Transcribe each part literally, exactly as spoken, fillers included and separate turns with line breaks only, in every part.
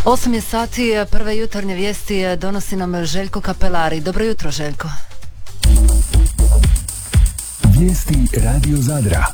osam je sati, prve jutarnje vijesti donosi nam Željko Kapelari. Dobro jutro, Željko.
Vijesti Radio Zadra.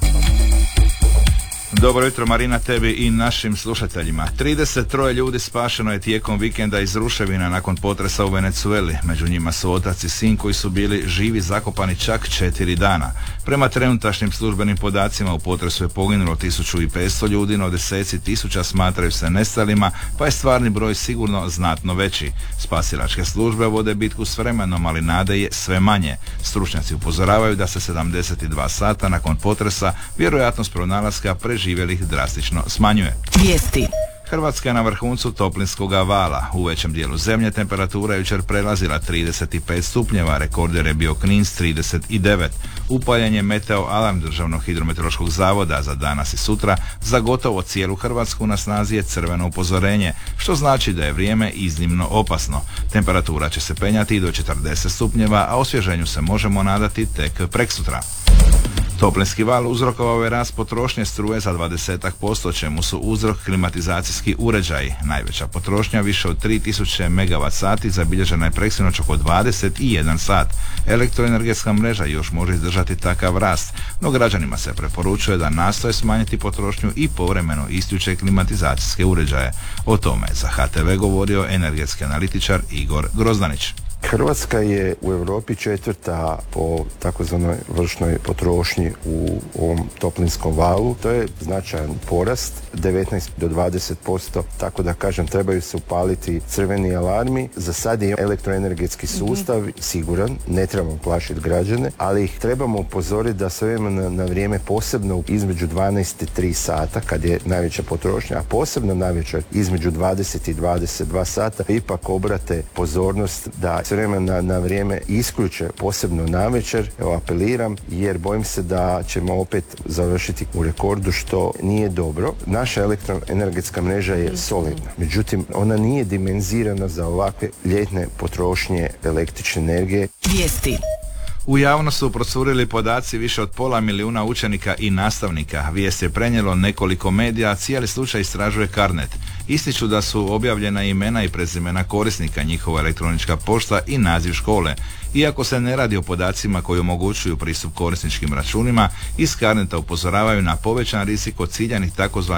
Dobro jutro, Marina, tebi i našim slušateljima. trideset tri ljudi spašeno je tijekom vikenda iz ruševina nakon potresa u Venezueli. Među njima su otac i sin koji su bili živi zakopani čak četiri dana. Prema trenutačnim službenim podacima u potresu je poginulo tisuću petsto ljudi, no deseci tisuća smatraju se nestalima, pa je stvarni broj sigurno znatno veći. Spasilačke službe vode bitku s vremenom, ali nade je sve manje. Stručnjaci upozoravaju da se sedamdeset dva sata nakon potresa vjerojatnost pronalaska preživjelih drastično smanjuje.
Vijesti.
Hrvatska je na vrhuncu toplinskog vala. U većem dijelu zemlje temperatura jučer prelazila trideset pet stupnjeva, rekorder je bio Knin s trideset devet. Upaljen je meteo alarm Državnog hidrometeorološkog zavoda za danas i sutra. Za gotovo cijelu Hrvatsku na snazi je crveno upozorenje, što znači da je vrijeme iznimno opasno. Temperatura će se penjati i do četrdeset stupnjeva, a osvježenju se možemo nadati tek preksutra. Toplinski val uzrokovao je rast potrošnje struje za dvadeset posto, čemu su uzrok klimatizacijski uređaji. Najveća potrošnja, više od tri tisuće megavat sati, zabilježena je preksinoć oko dvadeset jedan sat. Elektroenergetska mreža još može izdržati takav rast, no građanima se preporučuje da nastoje smanjiti potrošnju i povremeno isključe klimatizacijske uređaje. O tome je za H T V govorio energetski analitičar Igor Grozdanić.
Hrvatska je u Europi četvrta po takozvanoj vršnoj potrošnji u ovom toplinskom valu. To je značajan porast, devetnaest do dvadeset posto, tako da kažem trebaju se upaliti crveni alarmi. Za sad je elektroenergetski sustav siguran, ne trebamo plašiti građane, ali ih trebamo upozoriti da sve na, na vrijeme, posebno između dvanaest i tri sata kad je najveća potrošnja, a posebno najveća između dvadeset i dvadeset dva sata, ipak obrate pozornost da s vremena na vrijeme isključe, posebno navečer. Evo, apeliram, jer bojim se da ćemo opet završiti u rekordu, što nije dobro. Naša elektroenergetska mreža je solidna, međutim ona nije dimenzirana za ovakve ljetne potrošnje električne energije.
Vijesti.
U javnost su procurili podaci više od pola milijuna učenika i nastavnika. Vijest je prenijelo nekoliko medija, a cijeli slučaj istražuje Carnet. Ističu da su objavljena imena i prezimena korisnika, njihova elektronička pošta i naziv škole. Iako se ne radi o podacima koji omogućuju pristup korisničkim računima, iz Carneta upozoravaju na povećan rizik od ciljanih tzv.